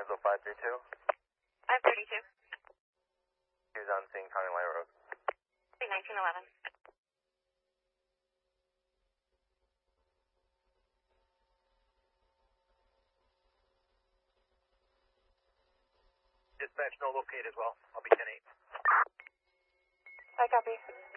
Hansel 532. 532. Who's on scene, County Line Road? 1911. Dispatch, no locate as well. I'll be 10-8. I copy.